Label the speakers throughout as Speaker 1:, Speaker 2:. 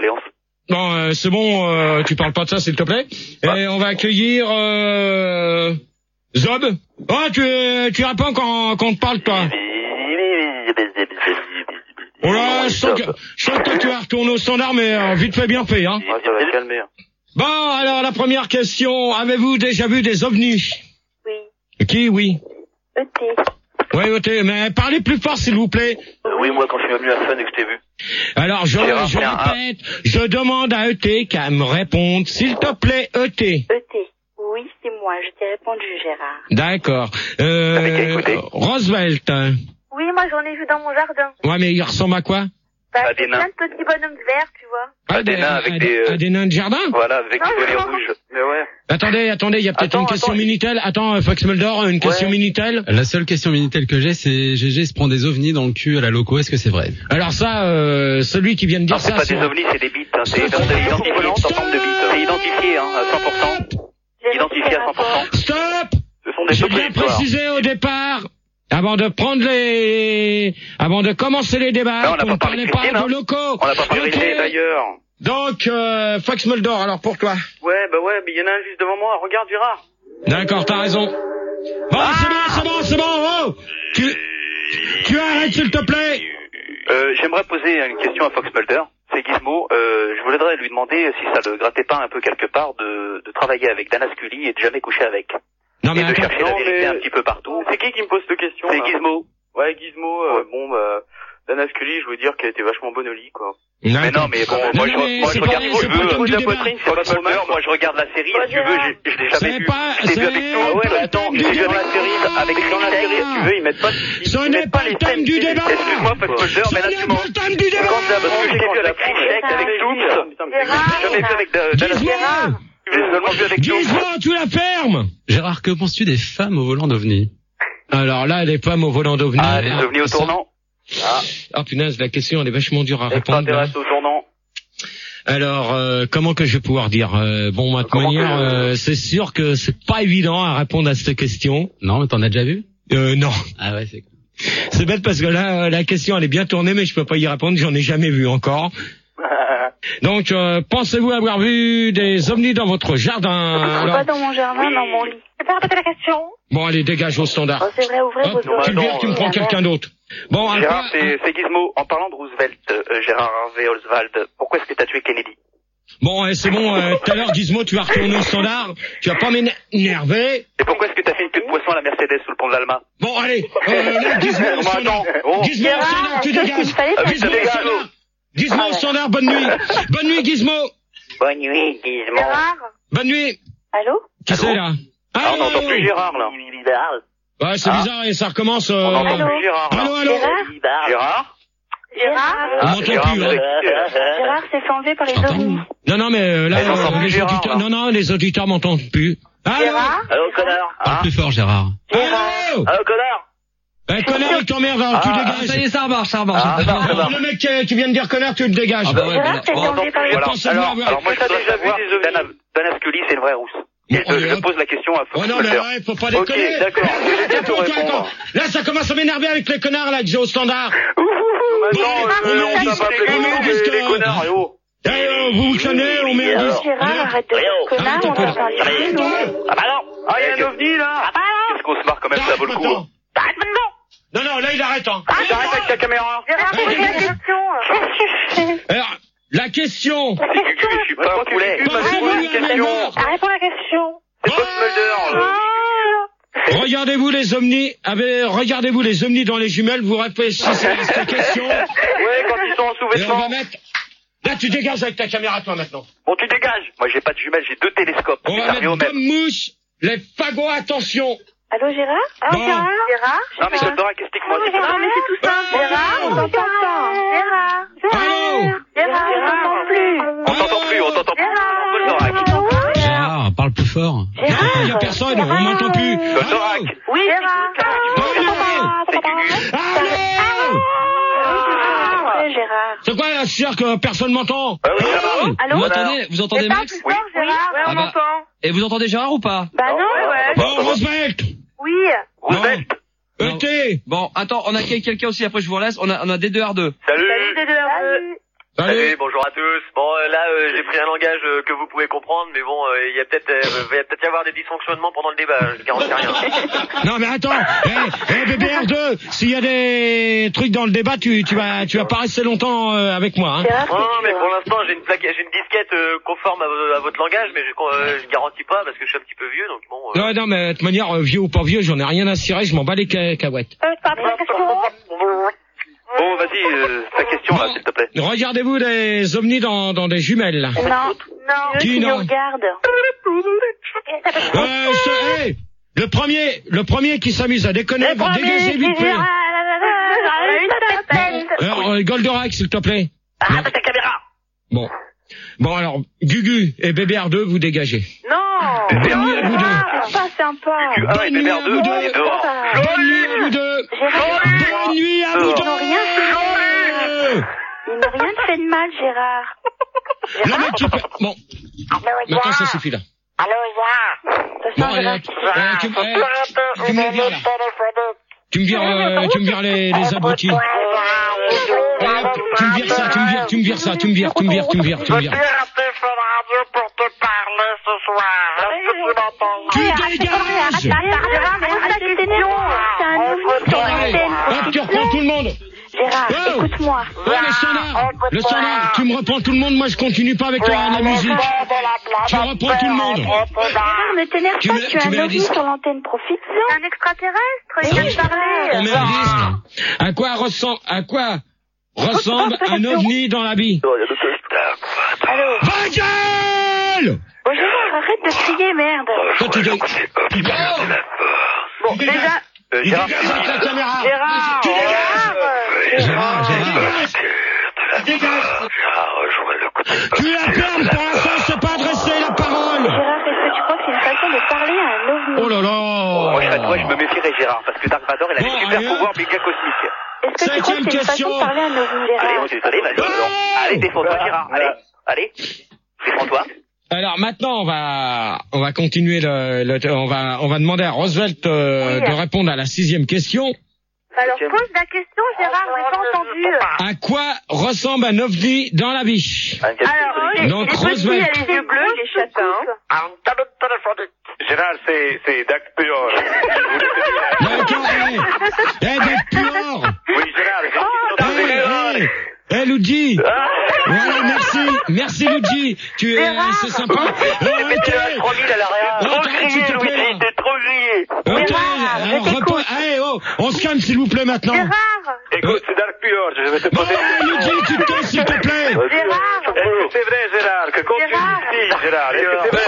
Speaker 1: Léonce.
Speaker 2: Bon, c'est bon, tu parles pas de ça, s'il te plaît. Et on va accueillir Zob. Oh, tu réponds quand on te parle, toi. Oh là, je sens que tu vas retourner au standard, mais vite fait, bien fait, hein.
Speaker 1: Ouais, ça va se calmer.
Speaker 2: Bon, alors la première question, avez-vous déjà vu des ovnis?
Speaker 3: Oui.
Speaker 2: Qui, oui?
Speaker 3: ET.
Speaker 2: Oui, ET, mais parlez plus fort, s'il vous plaît.
Speaker 1: Oui, moi, quand je suis venu à Fun et que je t'ai vu.
Speaker 2: Alors, je répète, je demande à ET qu'à me répondre, s'il te plaît, ET.
Speaker 3: ET. Oui, c'est moi, je t'ai répondu, Gérard.
Speaker 2: D'accord. Roosevelt.
Speaker 3: Oui, moi j'en ai vu dans mon jardin.
Speaker 2: Ouais, mais il ressemble à quoi?
Speaker 3: Bah,
Speaker 1: À
Speaker 3: c'est
Speaker 1: des nains.
Speaker 3: plein de petits bonhommes verts, tu vois.
Speaker 1: À des nains avec des...
Speaker 2: des nains de jardin?
Speaker 1: Voilà, avec des bonnets rouges. Mais ouais.
Speaker 2: Attendez, il y a peut-être une question Minitel. Attends, Fox Mulder, une question Minitel.
Speaker 4: La seule question Minitel que j'ai, c'est GG se prend des ovnis dans le cul à la loco, est-ce que c'est vrai?
Speaker 2: Alors ça, celui qui vient de dire
Speaker 1: Non, c'est
Speaker 2: ça...
Speaker 1: pas des ovnis, c'est des bites. C'est identifié en forme de bites. C'est identifié, hein, à 100%. Identifié à 100%.
Speaker 2: Stop!
Speaker 1: Ce sont des
Speaker 2: J'ai
Speaker 1: photos
Speaker 2: bien
Speaker 1: d'histoire.
Speaker 2: précisé au départ, avant de commencer les débats,
Speaker 1: Non, on n'a
Speaker 2: qu'on ne
Speaker 1: pas parlé
Speaker 2: parlait
Speaker 1: de
Speaker 2: pas
Speaker 1: Christine,
Speaker 2: de locaux.
Speaker 1: On n'a pas parlé
Speaker 2: Ok.
Speaker 1: d'ailleurs.
Speaker 2: Donc, Fox Mulder, alors pour toi.
Speaker 1: Ouais, mais il y en a un juste devant moi. Regarde, Gérard.
Speaker 2: D'accord, t'as raison. Bon, c'est bon, oh! Tu arrêtes, s'il te plaît.
Speaker 1: J'aimerais poser une question à Fox Mulder. C'est Gizmo. Je voudrais lui demander si ça le grattait pas un peu quelque part de travailler avec Dana Scully et de jamais coucher avec.
Speaker 2: Non, mais
Speaker 1: Et de
Speaker 2: attends.
Speaker 1: chercher la vérité un petit peu partout.
Speaker 5: C'est qui me pose cette question?
Speaker 1: C'est Gizmo.
Speaker 5: Ouais, Gizmo, Dana Scully, je veux dire qu'elle était vachement bonne au lit, quoi.
Speaker 1: Mais non, mais bon, moi je regarde si tu veux.
Speaker 2: Fox
Speaker 1: Mulder, moi je regarde la série, si tu veux, je l'ai jamais vu. Je l'ai vu avec tout. Ah ouais, mais attends, je l'ai vu avec la série, avec
Speaker 5: Dans la série, si tu veux, ils mettent pas,
Speaker 2: Ce n'est pas le thème du débat.
Speaker 1: Excuse-moi, Fox Mulder, mais là tu mens.
Speaker 2: Ce n'est pas le thème du débat.
Speaker 1: Parce que je l'ai vu avec Richek, avec Toops. Je l'ai vu avec Dana Scully. Je l'ai seulement vu avec Toops.
Speaker 2: Dis-moi, tu la fermes.
Speaker 4: Gérard, que penses-tu des femmes au volant d'ovnis?
Speaker 2: Alors là, les femmes au volant d'OVNI.
Speaker 1: Ah, les ovnis au tournant.
Speaker 2: Ah punaise, la question elle est vachement dure à répondre.
Speaker 1: Extraterrestre au tournant.
Speaker 2: Alors, comment que je vais pouvoir dire bon, de toute manière, c'est sûr que c'est pas évident à répondre à cette question.
Speaker 4: Non, mais t'en as déjà vu?
Speaker 2: Non.
Speaker 4: Ah ouais, c'est cool.
Speaker 2: C'est bête parce que là, la question elle est bien tournée, mais je peux pas y répondre, j'en ai jamais vu encore. Donc, pensez-vous avoir vu des ovnis dans votre jardin?
Speaker 3: Pas dans mon jardin, dans mon lit. C'est pas répéter la question.
Speaker 2: Bon, allez, dégage au standard.
Speaker 3: Oh, c'est vrai, ouvrez vos
Speaker 2: Hop, tu le vires, tu me prends quelqu'un d'autre. Bon,
Speaker 1: Gérard, c'est Gizmo. En parlant de Roosevelt, Gérard Harvey Oswald, pourquoi est-ce que t'as tué Kennedy?
Speaker 2: Bon, c'est bon, tout à l'heure, Gizmo, tu vas retourner au standard. Tu vas pas m'énerver.
Speaker 1: Et pourquoi est-ce que t'as fait une queue de poisson à la Mercedes sous le pont de l'Alma?
Speaker 2: Bon, allez, là, Gizmo au standard. Gizmo au standard, tu dégages. Gizmo au standard. Gizmo au standard, bonne nuit. Bonne nuit, Gizmo.
Speaker 1: Bonne nuit, Gizmo.
Speaker 3: Gérard?
Speaker 2: Bonne nuit.
Speaker 3: Allô?
Speaker 2: Qui c'est, là?
Speaker 1: Ah, on n'entend plus Gérard, là.
Speaker 2: Ouais, c'est bizarre, et ça recommence,
Speaker 1: On n'entend plus Gérard, là.
Speaker 2: Allô?
Speaker 1: Gérard?
Speaker 3: Gérard?
Speaker 2: On m'entend plus, hein.
Speaker 3: Gérard s'est fait enlever par les ovnis.
Speaker 2: Non, mais là,
Speaker 1: Elle n'entend plus
Speaker 2: les
Speaker 1: Gérard,
Speaker 2: auditeurs,
Speaker 1: là.
Speaker 2: non, les auditeurs m'entendent plus. Allô?
Speaker 3: Gérard?
Speaker 1: Allô, connard?
Speaker 4: Parle plus fort, Gérard.
Speaker 2: Allô?
Speaker 1: Allô, connard?
Speaker 2: Connard, il t'emmerde, alors tu dégages.
Speaker 4: Ça y est, ça remarche.
Speaker 2: Le mec qui vient de dire connard, tu le dégages.
Speaker 3: Gérard s'est fait enlever par les
Speaker 1: Voilà.
Speaker 3: ovnis.
Speaker 1: Alors moi, je voudrais savoir, Dana Scully, c'est une vraie rousse. Et je pose la question à Fox
Speaker 2: Oh non, mais
Speaker 1: Mulder.
Speaker 2: ouais, faut pas déconner.
Speaker 1: Ok, d'accord. J'ai bientôt répondre.
Speaker 2: Là, ça commence à m'énerver avec les connards, là, que j'ai au standard.
Speaker 1: On t'a pas appelé les connards, et oh.
Speaker 2: Vous vous calmez, on met un disque.
Speaker 3: Gérard, arrête de dire connard, on va parler de nous.
Speaker 1: Ah bah non. Ah, il y a un ovni, là. Qu'est-ce qu'on se marre quand même, ça vaut le coup.
Speaker 2: Arrête maintenant. Non, là, il arrête, hein.
Speaker 1: T'arrêtes avec ta caméra.
Speaker 3: Gérard, pose la question. Qu'est-ce que tu fais?
Speaker 2: Alors, la question.
Speaker 1: Je suis pas un poulet.
Speaker 2: Réponds
Speaker 1: Une question.
Speaker 3: Réponds à la question.
Speaker 1: C'est Fox Mulder.
Speaker 2: Regardez-vous les ovnis dans les jumelles, vous réfléchissez à cette question.
Speaker 1: Ouais, quand ils sont en
Speaker 2: Et on va
Speaker 1: sous-vêtements.
Speaker 2: mettre... Là, tu dégages avec ta caméra, toi, maintenant.
Speaker 1: Bon, tu dégages. Moi, j'ai pas de jumelles, j'ai 2 télescopes.
Speaker 2: On va mettre comme mouche les fagots, attention.
Speaker 3: Allô, Gérard?
Speaker 2: Bon.
Speaker 3: Gérard?
Speaker 1: Non, mais Goldorak, explique-moi.
Speaker 3: Gérard, mais c'est tout simple. Gérard, on t'entend pas. Gérard?
Speaker 2: Allô?
Speaker 3: Gérard, on t'entend plus.
Speaker 1: On t'entend plus. Goldorak.
Speaker 4: Gérard, parle plus fort.
Speaker 2: Il y a personne, on m'entend plus.
Speaker 1: Goldorak.
Speaker 3: Oui, Gérard. Gérard.
Speaker 2: C'est quoi, là, je suis sûr que personne m'entend.
Speaker 1: Ah oui, ça va.
Speaker 3: Allô?
Speaker 4: Vous entendez
Speaker 3: Parle
Speaker 4: Max?
Speaker 3: plus fort, Gérard.
Speaker 5: Ouais, on entend.
Speaker 4: Et vous entendez Gérard ou pas?
Speaker 3: Bah non.
Speaker 2: Bon, Roosevelt.
Speaker 3: Oui.
Speaker 1: Roosevelt.
Speaker 2: ET.
Speaker 4: Bon, attends, on a quelqu'un aussi, après je vous relaisse, on a D2R2.
Speaker 1: Salut.
Speaker 5: Salut, D2R2.
Speaker 2: Salut,
Speaker 6: bonjour à tous. Bon, là, j'ai pris un langage que vous pouvez comprendre, mais bon, il y a peut-être y avoir des dysfonctionnements pendant le débat, je garantis rien.
Speaker 2: Non mais attends, BBR2, s'il y a des trucs dans le débat, tu vas pas rester longtemps avec moi. Hein.
Speaker 6: Non, mais pour l'instant, j'ai une disquette conforme à votre langage, mais je garantis pas parce que je suis un petit peu vieux, donc bon.
Speaker 2: Non, mais de toute manière, vieux ou pas vieux, j'en ai rien à cirer, je m'en bats les cacahuètes.
Speaker 1: Bon, vas-y, ta question là, s'il te plaît.
Speaker 2: Regardez-vous des ovnis dans des jumelles là.
Speaker 3: Non.
Speaker 2: Qui non?
Speaker 3: Regarde.
Speaker 2: Le premier qui s'amuse à déconner va dégager vite fait. Alors, Goldorak, s'il te plaît.
Speaker 6: Ah, ta caméra.
Speaker 2: Bon alors, Gugu et BBR2, vous dégagez.
Speaker 3: Non.
Speaker 2: Bonne nuit à vous deux.
Speaker 3: C'est pas sympa.
Speaker 2: Bonne nuit à vous deux. Bonne nuit à vous deux. Bonne nuit à vous deux.
Speaker 3: Ils n'ont rien fait de mal, Gérard.
Speaker 2: Le mec qui fait... Bon. Maintenant, ça suffit là.
Speaker 3: Allô,
Speaker 2: Bon, allez, tu me vires là. Tu me vires les abrutis. Tu me vires ça. Tu dégages. Tu reprends tout le monde.
Speaker 3: Gérard, écoute-moi.
Speaker 2: Le standard, tu me reprends tout le monde, moi je continue pas avec la musique. Tu reprends tout le monde.
Speaker 3: Gérard, ne t'énerve pas, tu as un ovni sur l'antenne, profite. C'est un extraterrestre, il vient de parler.
Speaker 2: On met un disque. À quoi ressemble un ovni dans la bille?
Speaker 3: Allô?
Speaker 2: Va gueule!
Speaker 3: Oh Gérard, arrête de crier, merde.
Speaker 2: Toi, tu dégages.
Speaker 3: Bon, déjà...
Speaker 2: Gérard, avec la caméra.
Speaker 3: Gérard,
Speaker 2: Tu dégages. Gérard. Tu la fermes, pour l'instant, c'est pas adressé la parole.
Speaker 3: Gérard, est-ce que tu crois que c'est une façon de parler à un ovni?
Speaker 2: Oh là là.
Speaker 1: Moi, je me méfierais, Gérard, parce que Dark Vador, il a des super pouvoirs méga cosmiques.
Speaker 3: Est-ce que tu crois que c'est une façon de parler à un ovni,
Speaker 1: Allez,
Speaker 3: Gérard?
Speaker 1: on est désolé, vas-y. Allez, défends-toi, Gérard. Allez. Défends-toi.
Speaker 2: Alors maintenant on va continuer on va demander à Roosevelt de répondre à la 6e question.
Speaker 3: Alors pose la question, Gérard, j'ai pas entendu.
Speaker 2: À quoi ressemble un ovni dans la biche?
Speaker 3: Alors,
Speaker 2: donc Roosevelt.
Speaker 3: Il a les yeux bleus, il est châtain.
Speaker 5: Gérard, c'est Dac Puor.
Speaker 2: Dac Puor.
Speaker 5: Oui, Gérard,
Speaker 2: Luigi. Voilà, merci Luigi. C'est sympa.
Speaker 6: Mettez 3000 à l'arrière. Trop crié, Luigi, t'es trop grillé.
Speaker 2: On se calme s'il vous plaît maintenant.
Speaker 3: Gérard.
Speaker 5: Écoute, c'est Dark Puor, je vais te poser...
Speaker 2: Luigi, tu te tais s'il te plaît.
Speaker 3: Gérard.
Speaker 5: Est-ce que c'est vrai, Gérard, que quand tu dis Gérard, est-ce que c'est vrai?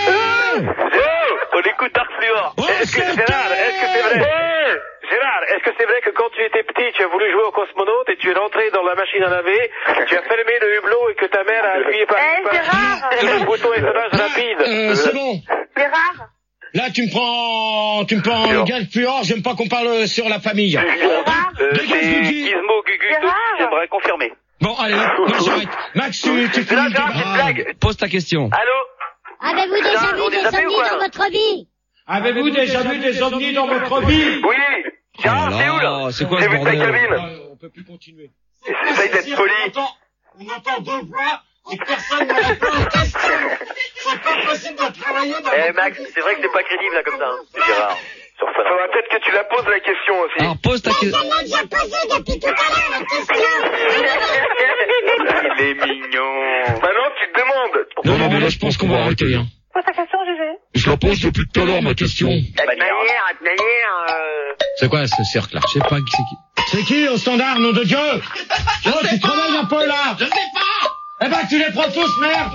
Speaker 6: On écoute Dark Fluor.
Speaker 5: Est-ce que c'est vrai? Gérard, est-ce que c'est vrai que quand tu étais petit, tu as voulu jouer au cosmonaute et tu es rentré dans la machine à laver, tu as fermé le hublot et que ta mère a appuyé par le bouton étonnage rapide?
Speaker 2: C'est bon.
Speaker 3: Gérard.
Speaker 2: Là, tu me prends le gars plus hors, j'aime pas qu'on parle sur la famille.
Speaker 1: C'est Gizmo, Gugu, j'aimerais confirmer.
Speaker 2: Bon, allez, j'arrête. Max, tu fais une
Speaker 6: blague.
Speaker 4: Pose ta question.
Speaker 6: Allô?
Speaker 7: Avez-vous déjà vu des ovnis dans votre vie?
Speaker 2: Avez-vous déjà vu des ovnis dans votre vie?
Speaker 6: Oui. Gérard, c'est où là?
Speaker 4: C'est quoi ce
Speaker 6: J'ai vu ta
Speaker 4: bordel?
Speaker 6: cabine.
Speaker 2: On peut plus continuer.
Speaker 6: Essaye d'être poli.
Speaker 2: On entend deux voix et personne ne répond aux questions. C'est pas possible de travailler dans
Speaker 6: Max, c'est vrai que c'est pas crédible là comme ça.
Speaker 1: C'est Gérard.
Speaker 5: Faudra peut-être que tu la poses la question aussi.
Speaker 4: Alors pose ta question.
Speaker 7: Celle-là que j'ai posée depuis tout à l'heure, la question.
Speaker 5: Il est mignon. Maintenant, tu te demandes.
Speaker 2: Non, mais là, je pense qu'on va arrêter. Hein.
Speaker 3: Pose ta question, Gégé.
Speaker 2: Je la pose depuis tout à l'heure, ma question.
Speaker 6: De toute manière,
Speaker 2: C'est quoi ce cercle là?
Speaker 4: Je sais pas qui c'est qui.
Speaker 2: C'est qui au standard, nom de Dieu? Tu travailles un peu là. Je sais pas. Eh ben, tu les prends tous, merde.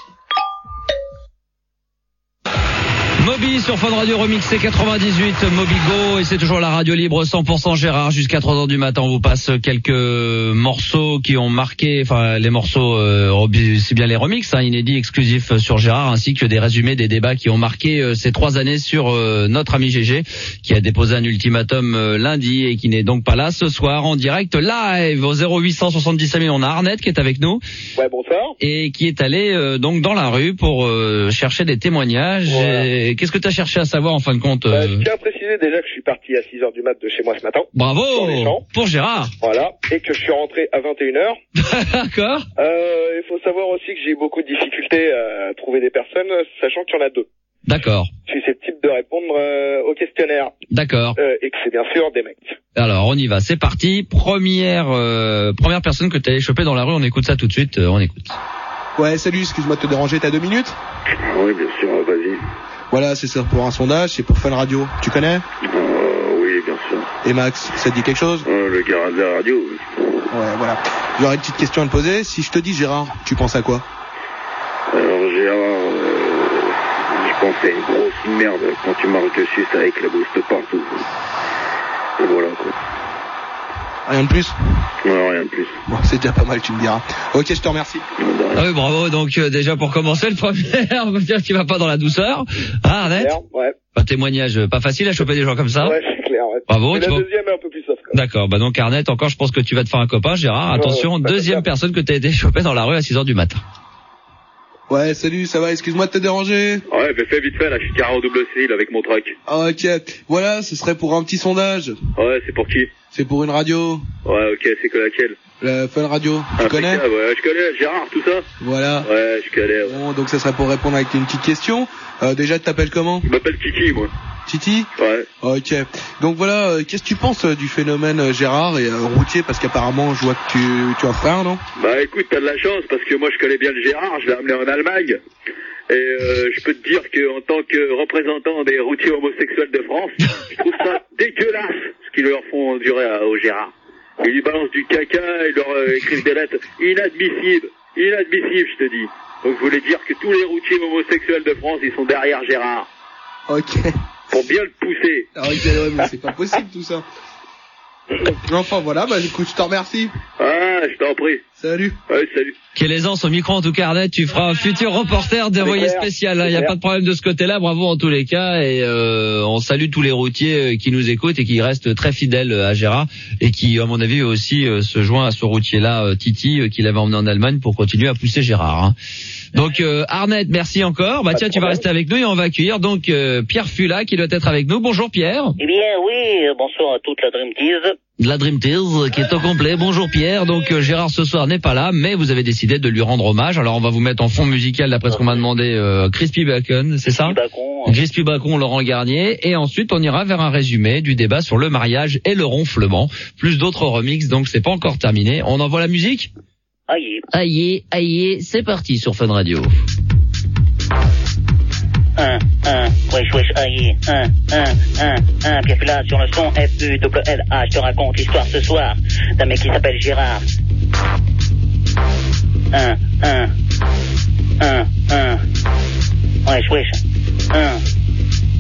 Speaker 4: Moby sur Fun Radio remixé 98 Mobigo et c'est toujours la radio libre 100% Gérard jusqu'à 3h du matin. On vous passe quelques morceaux qui ont marqué, enfin les morceaux c'est bien les remixes inédits exclusifs sur Gérard ainsi que des résumés des débats qui ont marqué ces 3 années sur notre ami GG qui a déposé un ultimatum lundi et qui n'est donc pas là ce soir en direct live au 0877 000. On a Arnett qui est avec nous.
Speaker 5: Ouais, bonsoir.
Speaker 4: Et qui est allé donc dans la rue pour chercher des témoignages.
Speaker 5: Voilà.
Speaker 4: Et qu'est-ce que t'as cherché à savoir en fin de compte
Speaker 8: Je tiens à préciser déjà que je suis parti à 6h du mat de chez moi ce matin.
Speaker 4: Bravo pour Gérard.
Speaker 8: Voilà, et que je suis rentré à 21h.
Speaker 4: D'accord.
Speaker 8: Il faut savoir aussi que j'ai eu beaucoup de difficultés à trouver des personnes, sachant qu'il y en a 2.
Speaker 4: D'accord.
Speaker 8: Je suis susceptible de répondre au questionnaire.
Speaker 4: D'accord.
Speaker 8: Et que c'est bien sûr des mecs.
Speaker 4: Alors, on y va, c'est parti. Première personne que t'as chopée dans la rue, on écoute ça tout de suite, on écoute.
Speaker 9: Ouais, salut, excuse-moi de te déranger, t'as 2 minutes ?
Speaker 10: Oui, bien sûr, vas-y.
Speaker 9: Voilà, c'est ça pour un sondage, c'est pour Fun Radio. Tu connais ?
Speaker 10: Oui, bien sûr.
Speaker 9: Et Max, ça te dit quelque chose ?
Speaker 10: Le gars de la radio, oui.
Speaker 9: Ouais, voilà. J'aurais une petite question à te poser. Si je te dis Gérard, tu penses à quoi ?
Speaker 10: Alors Gérard, je pense à une grosse merde quand tu marches dessus, ça éclabousse de partout. Et voilà, quoi.
Speaker 9: Rien de plus ?
Speaker 10: Non, rien de plus.
Speaker 9: Bon, c'est déjà pas mal, tu me diras. Ok, je te remercie.
Speaker 4: Ah oui, bravo. Donc déjà pour commencer, le premier, on va dire qu'il va pas dans la douceur. Ah, Arnett ?
Speaker 8: Ouais.
Speaker 4: Un témoignage pas facile à choper des gens comme ça.
Speaker 8: Ouais, c'est clair. Ouais.
Speaker 4: Bravo.
Speaker 8: Mais la deuxième est un peu plus soft.
Speaker 4: D'accord. Bah donc Arnett, encore, je pense que tu vas te faire un copain. Gérard, attention, deuxième personne que t'as été chopée dans la rue à 6h du matin.
Speaker 9: Ouais, salut, ça va, excuse-moi de te déranger.
Speaker 10: Ouais, mais fais vite fait, là, je suis carré au double cil avec mon truck.
Speaker 9: Ah, ok. Voilà, ce serait pour un petit sondage.
Speaker 10: Ouais, c'est pour qui ?
Speaker 9: C'est pour une radio.
Speaker 10: Ouais, ok, c'est que laquelle ?
Speaker 9: La Fun Radio. Tu connais ?
Speaker 10: Ouais, je connais, Gérard, tout ça.
Speaker 9: Voilà.
Speaker 10: Ouais, je connais. Ouais.
Speaker 9: Bon, donc ça serait pour répondre avec une petite question. Déjà, tu t'appelles comment ?
Speaker 10: Je m'appelle Titi, moi.
Speaker 9: Titi ?
Speaker 10: Ouais.
Speaker 9: Ok. Donc voilà, qu'est-ce que tu penses du phénomène Gérard et routier ? Parce qu'apparemment, je vois que tu as un frère, non ?
Speaker 10: Bah écoute, t'as de la chance, parce que moi je connais bien le Gérard, je l'ai amené en Allemagne. Et je peux te dire qu'en tant que représentant des routiers homosexuels de France, je trouve ça dégueulasse ce qu'ils leur font endurer au Gérard. Ils lui balancent du caca, ils leur écrivent des lettres inadmissibles, je te dis. Donc je voulais dire que tous les routiers homosexuels de France, ils sont derrière Gérard.
Speaker 9: Ok.
Speaker 10: Pour bien le pousser.
Speaker 9: Ah ok, ouais, mais c'est pas possible tout ça. Enfin voilà, bah écoute, je te remercie.
Speaker 10: Ah, je t'en prie.
Speaker 9: Salut.
Speaker 10: Ouais, salut.
Speaker 4: Quelle aisance au micro en tout cas, Arnett, tu feras un futur reporter d'envoyé spécial. Il n'y a pas de problème de ce côté-là, bravo en tous les cas. Et on salue tous les routiers qui nous écoutent et qui restent très fidèles à Gérard et qui, à mon avis, aussi se joint à ce routier-là, Titi, qui l'avait emmené en Allemagne pour continuer à pousser Gérard. Hein. Donc Arnett, merci encore. Bah tiens, tu vas rester avec nous et on va accueillir donc Pierre Fula qui doit être avec nous. Bonjour Pierre.
Speaker 11: Eh bien oui, bonsoir à toute la Dream Tease.
Speaker 4: La Dream Tease qui est au complet. Bonjour Pierre. Donc Gérard ce soir n'est pas là, mais vous avez décidé de lui rendre hommage. Alors on va vous mettre en fond musical d'après ce qu'on m'a demandé Crispy Bacon, c'est ça ? Crispy Bacon, Laurent Garnier. Et ensuite on ira vers un résumé du débat sur le mariage et le ronflement, plus d'autres remixes. Donc c'est pas encore terminé. On envoie la musique ? Aïe, c'est parti sur Fun Radio.
Speaker 11: Wesh, aïe, Pierre Fula sur le son, F-U-L-L-A, je te raconte l'histoire ce soir d'un mec qui s'appelle Gérard. Wesh,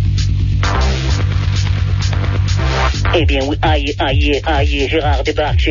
Speaker 11: Eh bien oui, aïe, Gérard débarque chez